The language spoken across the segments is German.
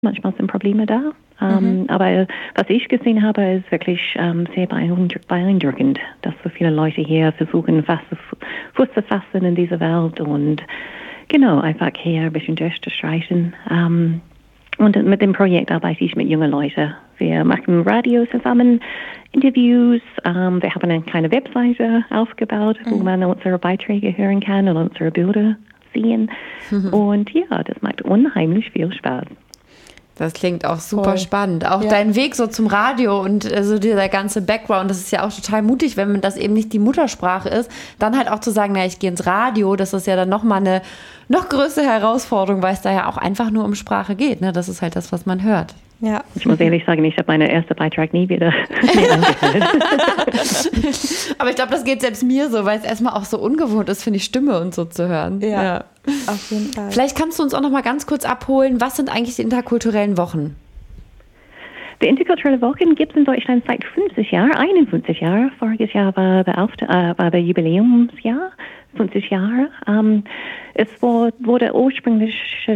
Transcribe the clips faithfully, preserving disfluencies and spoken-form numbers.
Manchmal sind Probleme da. Ähm, mhm. Aber was ich gesehen habe, ist wirklich ähm, sehr beeindruckend, dass so viele Leute hier versuchen, Fuß zu fassen in dieser Welt und genau, einfach hier ein bisschen durchzustreichen. Ähm, und mit dem Projekt arbeite ich mit jungen Leuten. Wir machen Radio zusammen, Interviews. Ähm, wir haben eine kleine Webseite aufgebaut, mhm. wo man unsere Beiträge hören kann und unsere Bilder sehen. Mhm. Und ja, das macht unheimlich viel Spaß. Das klingt auch super Voll. spannend. Auch ja. dein Weg so zum Radio und äh, so dieser ganze Background, das ist ja auch total mutig, wenn man das eben nicht die Muttersprache ist, dann halt auch zu sagen, na, ich gehe ins Radio, das ist ja dann nochmal eine noch größere Herausforderung, weil es da ja auch einfach nur um Sprache geht. Ne? Das ist halt das, was man hört. Ja. Ich muss ehrlich sagen, ich habe meinen ersten Beitrag nie wieder mehr angehört. Aber ich glaube, das geht selbst mir so, weil es erstmal auch so ungewohnt ist, finde ich, Stimme und so zu hören. Ja, ja. Auf jeden Fall. Vielleicht kannst du uns auch noch mal ganz kurz abholen, was sind eigentlich die interkulturellen Wochen? Die interkulturelle Wochen gibt es in Deutschland seit fünfzig Jahren, einundfünfzig Jahre. Voriges Jahr war der, Auft- äh, war der Jubiläumsjahr, fünfzig Jahre. Ähm, es wurde, wurde ursprünglich,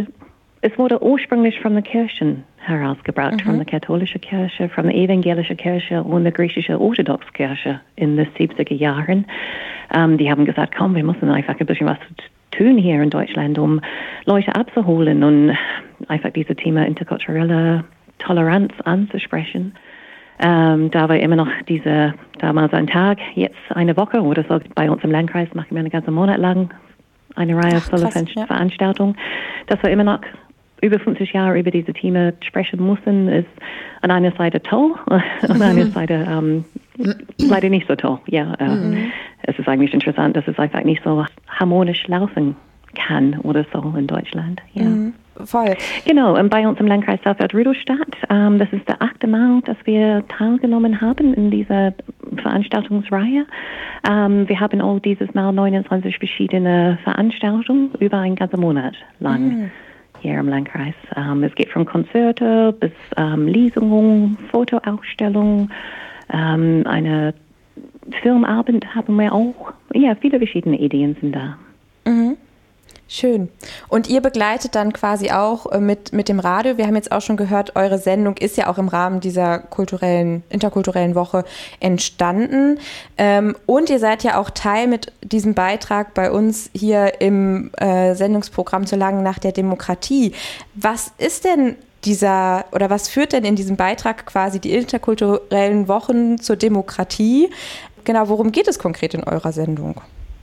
es wurde ursprünglich von der Kirche herausgebracht, mhm. von der katholischen Kirche, von der evangelischen Kirche und der griechischen orthodoxen Kirche in den siebziger Jahren. Ähm, die haben gesagt, komm, wir müssen einfach ein bisschen was tun hier in Deutschland, um Leute abzuholen und einfach dieses Thema interkulturelle Toleranz anzusprechen. Ähm, da war immer noch diese, damals ein Tag, jetzt eine Woche oder so. Bei uns im Landkreis machen wir einen ganzen Monat lang eine Reihe voller ja. Veranstaltungen. Das war immer noch über fünfzig Jahre über diese Themen sprechen müssen, ist an einer Seite toll, an einer Seite ähm, leider nicht so toll. Ja, äh, mhm. Es ist eigentlich interessant, dass es einfach nicht so harmonisch laufen kann oder so in Deutschland. Ja. Mhm. Voll. Genau, und bei uns im Landkreis Saalfeld-Rudolstadt, ähm, das ist der achte Mal, dass wir teilgenommen haben in dieser Veranstaltungsreihe. Ähm, wir haben auch dieses Mal neunundzwanzig verschiedene Veranstaltungen über einen ganzen Monat lang. Mhm. Hier im Landkreis. Ähm, es geht von Konzerte bis ähm, Lesungen, Fotoausstellungen, ähm, eine Filmabend haben wir auch. Ja, viele verschiedene Ideen sind da. Mhm. Schön. Und ihr begleitet dann quasi auch mit, mit dem Radio. Wir haben jetzt auch schon gehört, eure Sendung ist ja auch im Rahmen dieser kulturellen, interkulturellen Woche entstanden. Ähm, und ihr seid ja auch Teil mit diesem Beitrag bei uns hier im äh, Sendungsprogramm zur langen Nacht der Demokratie. Was ist denn dieser, oder was führt denn in diesem Beitrag quasi die interkulturellen Wochen zur Demokratie? Genau, worum geht es konkret in eurer Sendung?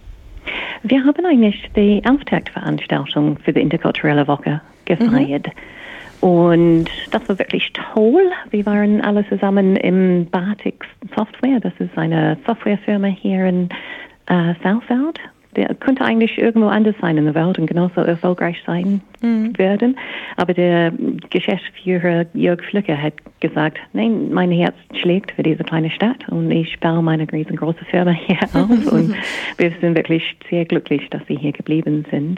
Wir haben eigentlich die Auftaktveranstaltung für die interkulturelle Woche gefeiert. Mhm. Und das war wirklich toll. Wir waren alle zusammen im Batik Software. Das ist eine Softwarefirma hier in äh, Saalfeld. Der könnte eigentlich irgendwo anders sein in der Welt und genauso erfolgreich sein mhm. werden. Aber der Geschäftsführer Jörg Flücker hat gesagt, nein, mein Herz schlägt für diese kleine Stadt und ich baue meine riesengroße Firma hier auf. Und wir sind wirklich sehr glücklich, dass sie hier geblieben sind.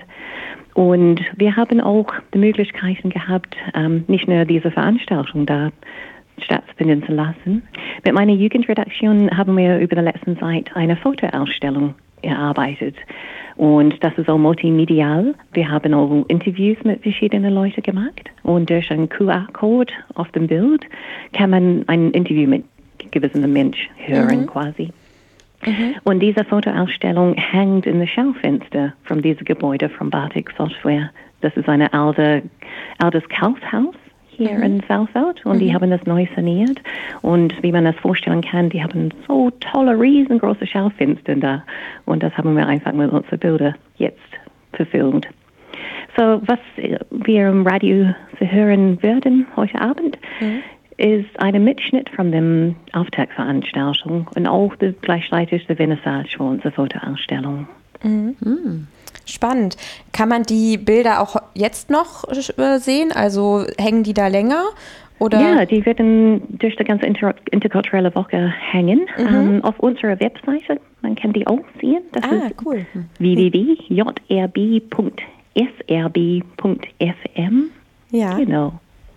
Und wir haben auch die Möglichkeiten gehabt, ähm, nicht nur diese Veranstaltung da stattfinden zu lassen. Mit meiner Jugendredaktion haben wir über die letzte Zeit eine Fotoausstellung erarbeitet. Und das ist auch multimedial. Wir haben auch Interviews mit verschiedenen Leuten gemacht. Und durch einen Q R-Code auf dem Bild kann man ein Interview mit gewissem Mensch hören, mhm. quasi. Mhm. Und diese Fotoausstellung hängt in der Schaufenster von diesem Gebäude von Batik Software. Das ist ein alte, altes Kaufhaus hier mhm. in Saalfeld und mhm. die haben das neu saniert und wie man das vorstellen kann, die haben so tolle, riesengroße Schaufenster da und das haben wir einfach mit unseren Bildern jetzt verfilmt. So, was wir im Radio zu hören werden heute Abend, mhm. ist ein Mitschnitt von dem Auftaktveranstaltung und auch die, gleichzeitig der Vernissage für unsere Fotoausstellung. Mhm. Mhm. Spannend. Kann man die Bilder auch jetzt noch sehen? Also hängen die da länger? Oder? Ja, die werden durch die ganze inter- interkulturelle Woche hängen. Mhm. Ähm, auf unserer Webseite, man kann die auch sehen. Das ah, ist cool. w w w punkt j r b punkt s r b punkt f m. Ja. Genau.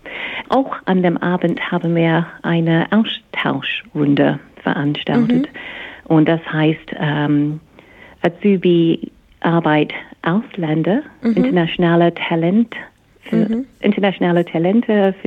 Auch an dem Abend haben wir eine Austauschrunde veranstaltet. Mhm. Und das heißt ähm, Azubi Arbeit Ausländer, mhm. internationale Talent mhm. internationale Talente